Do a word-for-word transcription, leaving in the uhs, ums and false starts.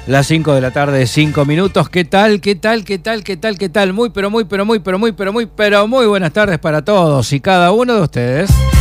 Las cinco de la tarde, cinco minutos. ¿Qué tal? ¿Qué tal? ¿Qué tal? ¿Qué tal? ¿Qué tal? Muy, pero muy, pero muy, pero muy, pero muy, pero muy buenas tardes para todos y cada uno de ustedes.